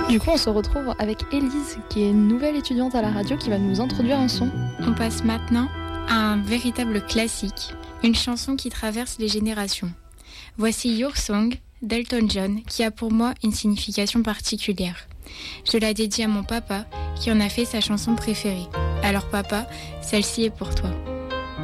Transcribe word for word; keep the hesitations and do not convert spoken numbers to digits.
Du coup, on se retrouve avec Élise, qui est une nouvelle étudiante à la radio, qui va nous introduire un son. On passe maintenant à un véritable classique, une chanson qui traverse les générations. Voici Your Song d'Elton John, qui a pour moi une signification particulière. Je la dédie à mon papa, qui en a fait sa chanson préférée. Alors papa, celle-ci est pour toi.